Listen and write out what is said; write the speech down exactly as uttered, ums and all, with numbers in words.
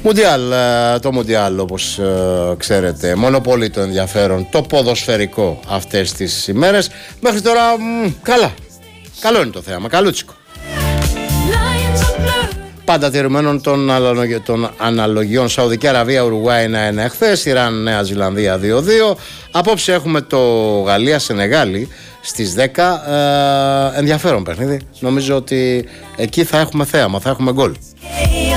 Μουντιάλ, το Μουντιάλ όπως ξέρετε, μονοπολεί το ενδιαφέρον το ποδοσφαιρικό αυτές τις ημέρες. Μέχρι τώρα μ, καλά, καλό είναι το θέαμα, καλούτσικο. Πάντα τηρουμένων των, αναλογι... των αναλογιών. Σαουδική Αραβία, Ουρουγουάη ένα ένα εχθές, Ιράν, Νέα Ζηλανδία δύο δύο. Απόψε έχουμε το Γαλλία Σενεγάλη στις δέκα. Ε, ενδιαφέρον παιχνίδι. Νομίζω ότι εκεί θα έχουμε θέαμα, θα έχουμε γκολ.